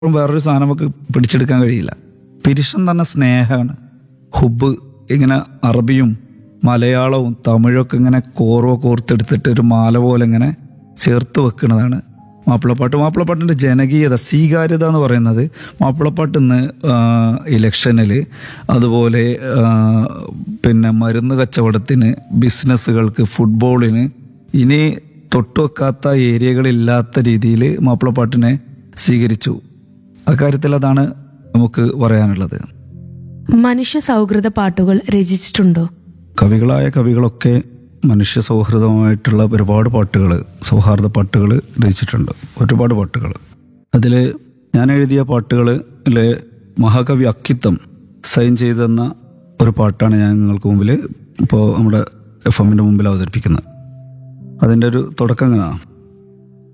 വേറൊരു സാധനം നമുക്ക് പിടിച്ചെടുക്കാൻ കഴിയില്ല. പിരിഷം തന്നെ സ്നേഹമാണ്. ഹുബ് ഇങ്ങനെ അറബിയും മലയാളവും തമിഴൊക്കെ ഇങ്ങനെ കോർത്തെടുത്തിട്ട് ഒരു മാല പോലെ ഇങ്ങനെ ചേർത്ത് വെക്കുന്നതാണ് മാപ്പിളപ്പാട്ട്. മാപ്പിളപ്പാട്ടിൻ്റെ ജനകീയത, സ്വീകാര്യത എന്ന് പറയുന്നത് മാപ്പിളപ്പാട്ട് ഇന്ന് ഇലക്ഷനിൽ, അതുപോലെ പിന്നെ മരുന്ന് കച്ചവടത്തിന്, ബിസിനസ്സുകൾക്ക്, ഫുട്ബോളിന്, ഇനി തൊട്ടുവെക്കാത്ത ഏരിയകളില്ലാത്ത രീതിയിൽ മാപ്പിളപ്പാട്ടിനെ സ്വീകരിച്ചു. അക്കാര്യത്തിൽ അതാണ് നമുക്ക് പറയാനുള്ളത്. മനുഷ്യ സൗഹൃദ പാട്ടുകൾ രചിച്ചിട്ടുണ്ടോ? കവികളായ കവികളൊക്കെ മനുഷ്യ സൗഹൃദമായിട്ടുള്ള ഒരുപാട് പാട്ടുകൾ, സൗഹാർദ്ദ പാട്ടുകൾ രചിച്ചിട്ടുണ്ട്. ഒരുപാട് പാട്ടുകൾ. അതിൽ ഞാൻ എഴുതിയ പാട്ടുകളിൽ മഹാകവി അക്കിത്തം സൈൻ ചെയ്തെന്ന ഒരു പാട്ടാണ് ഞാൻ നിങ്ങൾക്ക് മുമ്പിൽ ഇപ്പോൾ നമ്മുടെ FM-ന്റെ മുമ്പിൽ അവതരിപ്പിക്കുന്നത്. അതിൻ്റെ ഒരു തുടക്കം എങ്ങനെയാണ്: